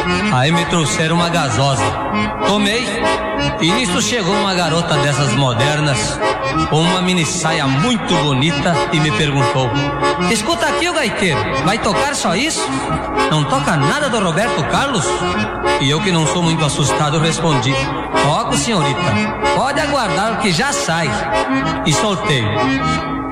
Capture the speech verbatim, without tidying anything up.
Aí me trouxeram uma gasosa. Tomei. E nisso chegou uma garota dessas modernas, com uma mini saia muito bonita, e me perguntou: escuta aqui, o gaiteiro, vai tocar só isso? Não toca nada do Roberto Carlos? E eu, que não sou muito assustado, respondi: toco, senhorita, pode aguardar que já sai. E soltei.